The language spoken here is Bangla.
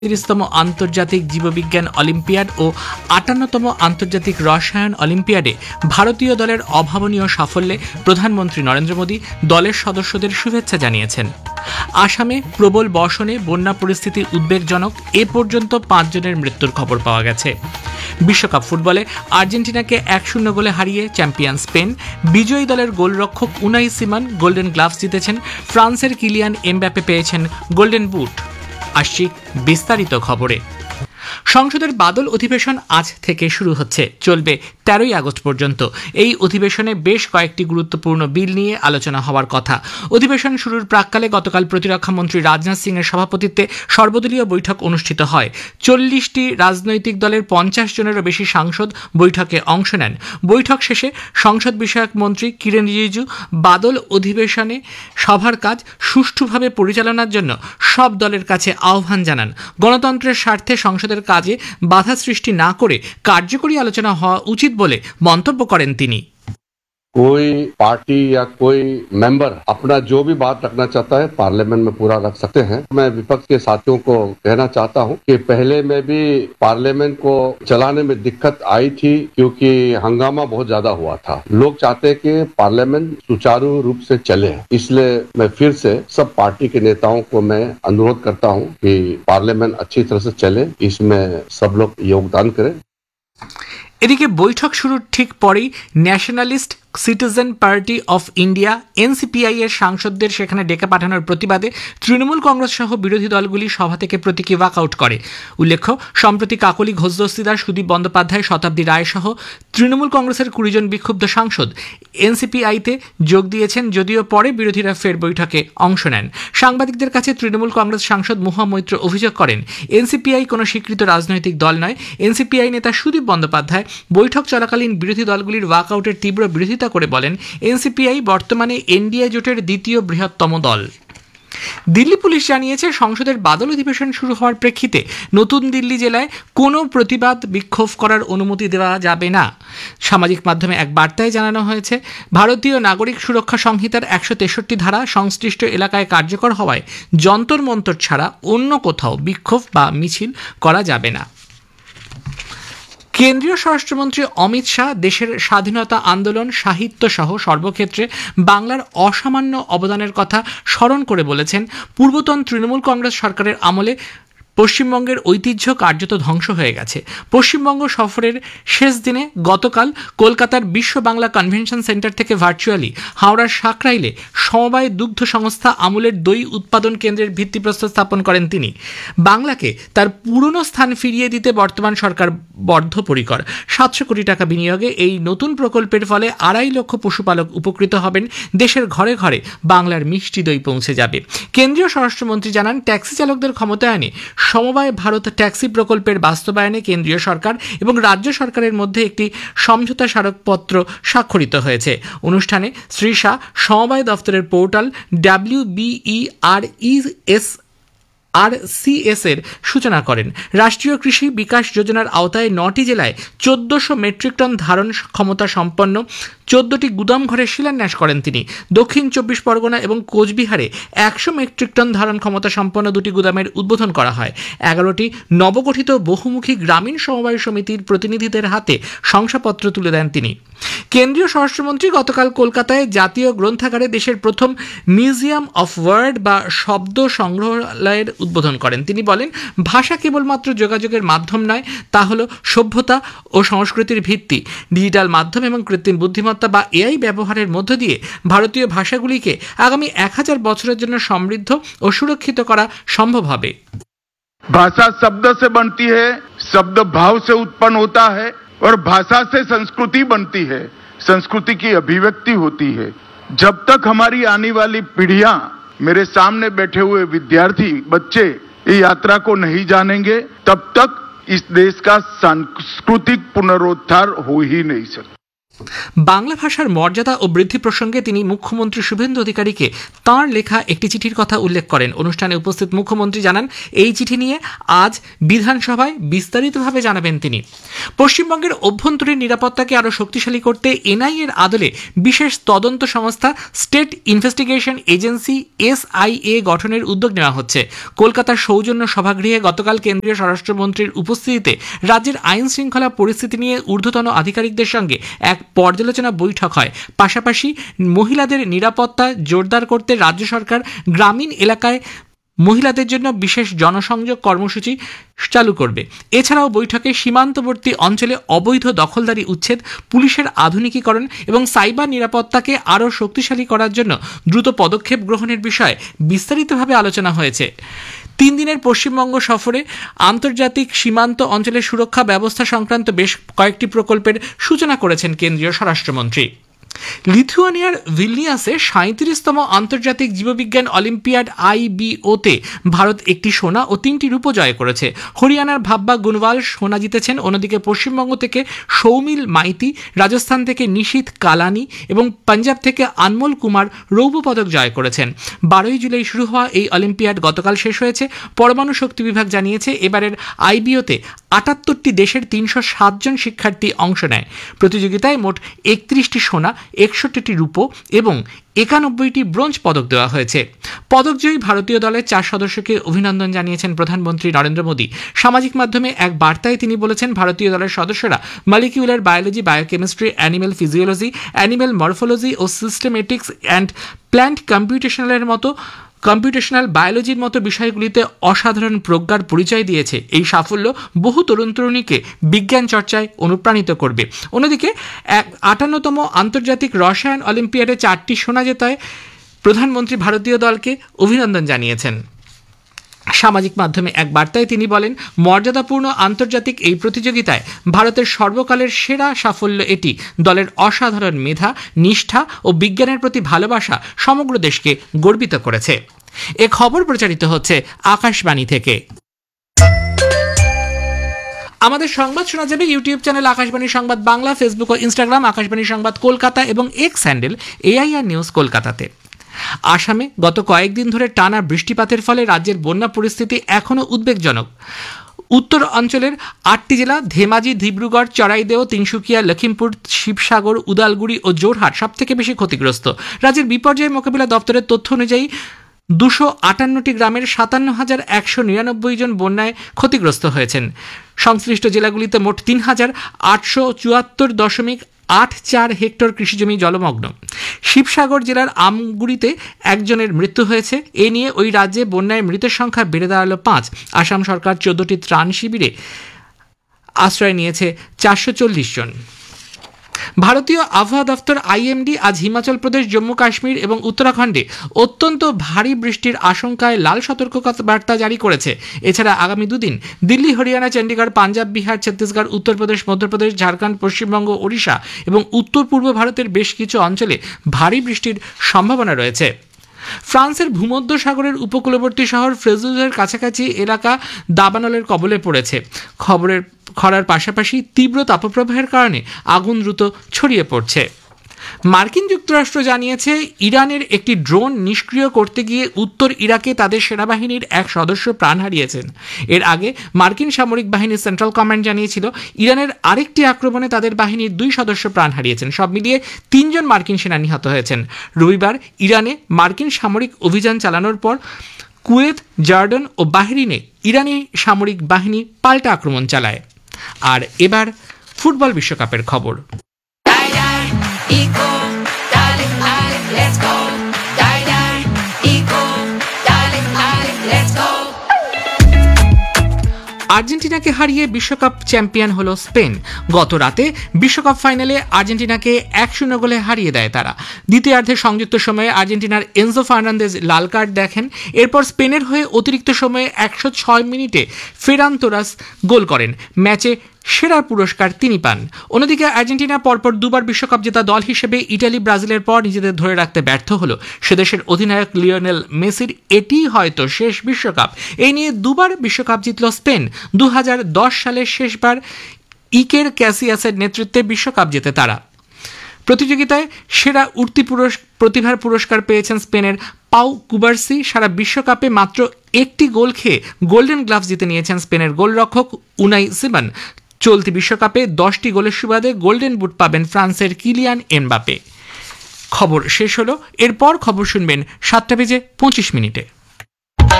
৩৩তম আন্তর্জাতিক জীববিজ্ঞান অলিম্পিয়াড ও ৫৮তম আন্তর্জাতিক রসায়ন অলিম্পিয়াডে ভারতীয় দলের অভাবনীয় সাফল্যে প্রধানমন্ত্রী নরেন্দ্র মোদী দলের সদস্যদের শুভেচ্ছা জানিয়েছেন। আসামে প্রবল বর্ষণে বন্যা পরিস্থিতি উদ্বেগজনক, এ পর্যন্ত ৫ জনের মৃত্যুর খবর পাওয়া গেছে। বিশ্বকাপ ফুটবলে আর্জেন্টিনাকে ১-০ গোলে হারিয়ে চ্যাম্পিয়ন স্পেন। বিজয়ী দলের গোলরক্ষক উনাই সিমন গোল্ডেন গ্লাভস জিতেছেন। ফ্রান্সের কিলিয়ান এমবাপ্পে পেয়েছেন গোল্ডেন বুট। আসছি বিস্তারিত খবরে। সংসদের বাদল অধিবেশন আজ থেকে শুরু হচ্ছে, চলবে ১৩ই আগস্ট পর্যন্ত। এই অধিবেশনে বেশ কয়েকটি গুরুত্বপূর্ণ বিল নিয়ে আলোচনা হওয়ার কথা। অধিবেশন শুরুর প্রাক্কালে গতকাল প্রতিরক্ষা মন্ত্রী রাজনাথ সিং এর সভাপতিত্বে সর্বদলীয় বৈঠক অনুষ্ঠিত হয়। ৪০টি রাজনৈতিক দলের ৫০ জনেরও বেশি সাংসদ বৈঠকে অংশ নেন। বৈঠক শেষে সংসদ বিষয়ক মন্ত্রী কিরেন রিজিজু বাদল অধিবেশনে সভার কাজ সুষ্ঠুভাবে পরিচালনার জন্য সব দলের কাছে আহ্বান জানান। গণতন্ত্রের স্বার্থে সংসদের কাজে বাধা সৃষ্টি না করে কার্যকরী আলোচনা হওয়া উচিত বলে মন্তব্য করেন তিনি। कोई पार्टी या कोई मेंबर अपना जो भी बात रखना चाहता है पार्लियामेंट में पूरा रख सकते हैं। मैं विपक्ष के साथियों को कहना चाहता हूं कि पहले में भी पार्लियामेंट को चलाने में दिक्कत आई थी क्योंकि हंगामा बहुत ज्यादा हुआ था। लोग चाहते हैं कि पार्लियामेंट सुचारू रूप से चले, इसलिए मैं फिर से सब पार्टी के नेताओं को मैं अनुरोध करता हूं कि पार्लियामेंट अच्छी तरह से चले, इसमें सब लोग योगदान करें। এদিকে বৈঠক শুরুর ঠিক পরেই nationalist citizen party of India এনসিপিআই এর সাংসদদের সেখানে ডেকে পাঠানোর প্রতিবাদে তৃণমূল কংগ্রেস সহ বিরোধী দলগুলি সভা থেকে প্রতীকী ওয়াকআউট করে। উল্লেখ্য, সম্প্রতি কাকলি ঘোষ দস্তিদার, সুদীপ বন্দ্যোপাধ্যায়, শতাব্দী রায় সহ তৃণমূল কংগ্রেসের ২০ জন বিক্ষুব্ধ সাংসদ এনসিপিআইতে যোগ দিয়েছেন, যদিও পরে বিরোধীরা ফের বৈঠকে অংশ নেন। সাংবাদিকদের কাছে তৃণমূল কংগ্রেস সাংসদ মুহা মৈত্র অভিযোগ করেন, এনসিপিআই কোনো স্বীকৃত রাজনৈতিক দল নয়। এনসিপিআই নেতা সুদীপ বন্দ্যোপাধ্যায় বৈঠক চলাকালীন বিরোধী দলগুলির ওয়াকআউটের তীব্র বিরোধিতা করে বলেন, এনসিপিআই বর্তমানে এনডিএ জোটের দ্বিতীয় বৃহত্তম দল। দিল্লি পুলিশ জানিয়েছে, সংসদের বাদল অধিবেশন শুরু হওয়ার প্রেক্ষিতে নতুন দিল্লি জেলায় কোনো প্রতিবাদ বিক্ষোভ করার অনুমতি দেওয়া যাবে না। সামাজিক মাধ্যমে এক বার্তায় জানানো হয়েছে, ভারতীয় নাগরিক সুরক্ষা সংহিতার ১৬৩ ধারা সংশ্লিষ্ট এলাকায় কার্যকর হওয়ায় যন্তর মন্তর ছাড়া অন্য কোথাও বিক্ষোভ বা মিছিল করা যাবে না। কেন্দ্রীয় স্বরাষ্ট্রমন্ত্রী অমিত শাহ দেশের স্বাধীনতা আন্দোলন, সাহিত্য সহ সর্বক্ষেত্রে বাংলার অসামান্য অবদানের কথা স্মরণ করে বলেছেন, পূর্বতন তৃণমূল কংগ্রেস সরকারের আমলে পশ্চিমবঙ্গের ঐতিহ্য কার্যত ধ্বংস হয়ে গেছে। পশ্চিমবঙ্গ সফরের শেষ দিনে গতকাল কলকাতার বিশ্ব বাংলা কনভেনশন সেন্টার থেকে ভার্চুয়ালি হাওড়ার সাকরাইলে সমবায় দুগ্ধ সংস্থা আমুলের দই উৎপাদন কেন্দ্রের ভিত্তিপ্রস্তর স্থাপন করেন তিনি। বাংলাকে তার পুরনো স্থান ফিরিয়ে দিতে বর্তমান সরকার বদ্ধপরিকর। ৭০০ কোটি টাকা বিনিয়োগে এই নতুন প্রকল্পের ফলে ২.৫ লক্ষ পশুপালক উপকৃত হবেন। দেশের ঘরে ঘরে বাংলার মিষ্টি দই পৌঁছে যাবে। কেন্দ্রীয় স্বরাষ্ট্রমন্ত্রী জানান, ট্যাক্সি চালকদের ক্ষমতায়নে সমবায় ভারত ট্যাক্সি প্রকল্পের বাস্তবায়নে কেন্দ্রীয় সরকার এবং রাজ্য সরকারের মধ্যে একটি সমঝোতা স্মারকপত্র স্বাক্ষরিত হয়েছে। অনুষ্ঠানে শ্রী শাহ সমবায় দফতরের পোর্টাল WBERESRCS এর সূচনা করেন। রাষ্ট্রীয় কৃষি বিকাশ যোজনার আওতায় ৯টি জেলায় ১৪০০ মেট্রিক টন ধারণ ক্ষমতা সম্পন্ন ১৪টি গুদাম ঘরের শিলান্যাস করেন তিনি। দক্ষিণ ২৪ পরগনা এবং কোচবিহারে ১০০ মেট্রিক টন ধারণ ক্ষমতা সম্পন্ন ২টি গুদামের উদ্বোধন করা হয়। ১১টি নবগঠিত বহুমুখী গ্রামীণ সমবায় সমিতির প্রতিনিধিদের হাতে শংসাপত্র তুলে দেন তিনি। কেন্দ্রীয় স্বরাষ্ট্রমন্ত্রী গতকাল কলকাতায় জাতীয় গ্রন্থাগারে দেশের প্রথম মিউজিয়াম অফ ওয়ার্ড বা শব্দ সংগ্রহালয়ের উদ্বোধন করেন। তিনি বলেন, ভাষা কেবলমাত্র যোগাযোগের মাধ্যম নয়, তা হলো সভ্যতা ও সংস্কৃতির ভিত্তি। ডিজিটাল মাধ্যম এবং কৃত্রিম বুদ্ধিমত্তা বা এআই ব্যবহারের মধ্য দিয়ে ভারতীয় ভাষাগুলিকে আগামী ১০০০ বছরের জন্য সমৃদ্ধ ও সুরক্ষিত করা সম্ভব হবে। भाषा शब्द से बनती है, शब्द भाव से उत्पन्न होता है और भाषा से संस्कृति बनती है, संस्कृति की अभिव्यक्ति होती है। जब तक हमारी आने वाली पीढ़ियां, मेरे सामने बैठे हुए विद्यार्थी बच्चे ये यात्रा को नहीं जानेंगे, तब तक इस देश का सांस्कृतिक पुनरुद्धार हो ही नहीं सकता। বাংলা ভাষার মর্যাদা ও বৃদ্ধি প্রসঙ্গে তিনি মুখ্যমন্ত্রী শুভেন্দু অধিকারীকে তাঁর লেখা একটি চিঠির কথা উল্লেখ করেন। অনুষ্ঠানে উপস্থিত মুখ্যমন্ত্রী জানান, এই চিঠি নিয়ে আজ বিধানসভায় বিস্তারিতভাবে জানাবেন তিনি। পশ্চিমবঙ্গের অভ্যন্তরীণ নিরাপত্তাকে আরও শক্তিশালী করতে এনআইএ এর আদলে বিশেষ তদন্ত সংস্থা স্টেট ইনভেস্টিগেশন এজেন্সি SIA গঠনের উদ্যোগ নেওয়া হচ্ছে। কলকাতার সৌজন্য সভাগৃহে গতকাল কেন্দ্রীয় স্বরাষ্ট্রমন্ত্রীর উপস্থিতিতে রাজ্যের আইন শৃঙ্খলা পরিস্থিতি নিয়ে ঊর্ধ্বতন আধিকারিকদের সঙ্গে এক পর্যালোচনা বৈঠক হয়। পাশাপাশি মহিলাদের নিরাপত্তা জোরদার করতে রাজ্য সরকার গ্রামীণ এলাকায় মহিলাদের জন্য বিশেষ জনসংযোগ কর্মসূচি চালু করবে। এছাড়াও বৈঠকে সীমান্তবর্তী অঞ্চলে অবৈধ দখলদারি উচ্ছেদ, পুলিশের আধুনিকীকরণ এবং সাইবার নিরাপত্তাকে আরও শক্তিশালী করার জন্য দ্রুত পদক্ষেপ গ্রহণের বিষয়ে বিস্তারিতভাবে আলোচনা হয়েছে। 3 দিনের পশ্চিমবঙ্গ সফরে আন্তর্জাতিক সীমান্ত অঞ্চলের সুরক্ষা ব্যবস্থা সংক্রান্ত বেশ কয়েকটি প্রকল্পের সূচনা করেছেন কেন্দ্রীয় স্বরাষ্ট্রমন্ত্রী। লিথুয়ানিয়ার ভিলনিয়াসে 37তম আন্তর্জাতিক জীববিজ্ঞান অলিম্পিয়াড IBO-তে ভারত একটি সোনা ও 3টি রূপো জয় করেছে। হরিয়ানার ভাব্বা গুনওয়াল সোনা জিতেছেন। অন্যদিকে পশ্চিমবঙ্গ থেকে সৌমিল মাইতি, রাজস্থান থেকে নিশীথ কালানি এবং পাঞ্জাব থেকে আনমোল কুমার রৌপ্য পদক জয় করেছেন। 12ই জুলাই শুরু হওয়া এই অলিম্পিয়াড গতকাল শেষ হয়েছে। পরমাণু শক্তি বিভাগ জানিয়েছে, এবারের IBO-তে 78টি দেশের 307 জন শিক্ষার্থী অংশ নেয়। প্রতিযোগিতায় মোট 31টি সোনা, 61টি রূপো এবং 91টি ব্রোঞ্জ পদক দেওয়া হয়েছে। পদকজয়ী ভারতীয় দলের 4 সদস্যকে অভিনন্দন জানিয়েছেন প্রধানমন্ত্রী নরেন্দ্র মোদী। সামাজিক মাধ্যমে এক বার্তায় তিনি বলেছেন, ভারতীয় দলের সদস্যরা molecular biology, biochemistry, animal physiology, animal morphology O systematics and plant computational বায়োলজির মতো বিষয়গুলিতে অসাধারণ প্রজ্ঞার পরিচয় দিয়েছে। এই সাফল্য বহু তরুণ তরুণীকে বিজ্ঞান চর্চায় অনুপ্রাণিত করবে। অন্যদিকে 58তম আন্তর্জাতিক রসায়ন অলিম্পিয়াডে 4টি সোনা জেতায় প্রধানমন্ত্রী ভারতীয় দলকে অভিনন্দন জানিয়েছেন। সামাজিক মাধ্যমে এক বার্তায় তিনি বলেন, মর্যাদাপূর্ণ আন্তর্জাতিক এই প্রতিযোগিতায় ভারতের সর্বকালের সেরা সাফল্য এটি। দলের অসাধারণ মেধা, নিষ্ঠা ও বিজ্ঞানের প্রতি ভালোবাসা সমগ্র দেশকে গর্বিত করেছে। এ খবর প্রচারিত হচ্ছে আকাশবাণী থেকে। আমাদের সংবাদ শোনা যাবে ইউটিউব চ্যানেল আকাশবাণী সংবাদ বাংলা, ফেসবুক ও ইনস্টাগ্রাম আকাশবাণী সংবাদ কলকাতা এবং X হ্যান্ডেল AIR নিউজ কলকাতাতে। আসামে গত কয়েকদিন ধরে টানা বৃষ্টিপাতের ফলে রাজ্যের বন্যা পরিস্থিতি এখনও উদ্বেগজনক। উত্তর অঞ্চলের 8টি জেলা ধেমাজি, ডিব্রুগড়, চড়াইদেও, তিনসুকিয়া, লখিমপুর, শিবসাগর, উদালগুড়ি ও জোরহাট সবথেকে বেশি ক্ষতিগ্রস্ত। রাজ্যের বিপর্যয় মোকাবিলা দপ্তরের তথ্য অনুযায়ী 258টি গ্রামের 57,199 জন বন্যায় ক্ষতিগ্রস্ত হয়েছেন। সংশ্লিষ্ট জেলাগুলিতে মোট 3,874.84 হেক্টর কৃষিজমি জলমগ্ন। শিবসাগর জেলার আমগুড়িতে একজনের মৃত্যু হয়েছে। এ নিয়ে ওই রাজ্যে বন্যায় মৃতের সংখ্যা বেড়ে দাঁড়ালো 5। আসাম সরকার 14টি ত্রাণ শিবিরে আশ্রয় নিয়েছে 440 জন। ভারতীয় আবহাওয়া দফতর IMD আজ হিমাচল প্রদেশ, জম্মু কাশ্মীর এবং উত্তরাখণ্ডে অত্যন্ত ভারী বৃষ্টির আশঙ্কায় লাল সতর্কতা বার্তা জারি করেছে। এছাড়া আগামী 2 দিন দিল্লি, হরিয়ানা, চণ্ডীগড়, পাঞ্জাব, বিহার, ছত্তিশগড়, উত্তরপ্রদেশ, মধ্যপ্রদেশ, ঝাড়খণ্ড, পশ্চিমবঙ্গ, ওড়িশা এবং উত্তর পূর্ব ভারতের বেশ কিছু অঞ্চলে ভারী বৃষ্টির সম্ভাবনা রয়েছে। ফ্রান্সের ভূমধ্যসাগরের উপকূলবর্তী শহর ফ্রেজুজের কাছাকাছি এলাকা দাবানলের কবলে পড়েছে। খরার পাশাপাশি তীব্র তাপপ্রবাহের কারণে আগুন দ্রুত ছড়িয়ে পড়ছে। মার্কিন যুক্তরাষ্ট্র জানিয়েছে, ইরানের একটি ড্রোন নিষ্ক্রিয় করতে গিয়ে উত্তর ইরাকে তাদের সেনাবাহিনীর এক সদস্য প্রাণ হারিয়েছেন। এর আগে মার্কিন সামরিক বাহিনীর সেন্ট্রাল কমান্ড জানিয়েছিল, ইরানের আরেকটি আক্রমণে তাদের বাহিনীর 2 সদস্য প্রাণ হারিয়েছেন। সব মিলিয়ে 3 জন মার্কিন সেনা নিহত হয়েছেন। রবিবার ইরানে মার্কিন সামরিক অভিযান চালানোর পর কুয়েত, জর্ডান ও বাহরিনে ইরানি সামরিক বাহিনী পাল্টা আক্রমণ চালায়। আর এবার ফুটবল বিশ্বকাপের খবর। আর্জেন্টিনাকে হারিয়ে বিশ্বকাপ চ্যাম্পিয়ন হলো স্পেন। গত রাতে বিশ্বকাপ ফাইনালে আর্জেন্টিনাকে 1-0 গোলে হারিয়ে দেয় তারা। দ্বিতীয়ার্ধে সংযুক্ত সময়ে আর্জেন্টিনার এনজো ফার্নান্দেজ লাল কার্ড দেখেন। এরপর স্পেনের হয়ে অতিরিক্ত সময়ে 106 মিনিটে ফেরান তোরাস গোল করেন। ম্যাচে সেরা পুরস্কার তিনি পান। অন্যদিকে আর্জেন্টিনা পরপর 2বার বিশ্বকাপ জেতা দল হিসেবে ইটালি, ব্রাজিলের পর নিজেদের ধরে রাখতে ব্যর্থ হলো। সেদেশের অধিনায়ক লিওনেল মেসির এটিই হয়তো শেষ বিশ্বকাপ। এই নিয়ে 2বার বিশ্বকাপ জিতল স্পেন। 2010 সালে শেষবার ইকের ক্যাসিয়াসের নেতৃত্বে বিশ্বকাপ জেতে তারা। প্রতিযোগিতায় সেরা উঠতি প্রতিভার পুরস্কার পেয়েছেন স্পেনের পাউ কুবার্সি। সারা বিশ্বকাপে মাত্র একটি গোল খেয়ে গোল্ডেন গ্লাভস জিতে নিয়েছেন স্পেনের গোলরক্ষক উনাই সিমন। চলতি বিশ্বকাপে 10টি গোলের সুবাদে গোল্ডেন বুট পাবেন ফ্রান্সের কিলিয়ান এমবাপে। খবর শেষ হলো, এরপর খবর শুনবেন 7:25 মিনিটে।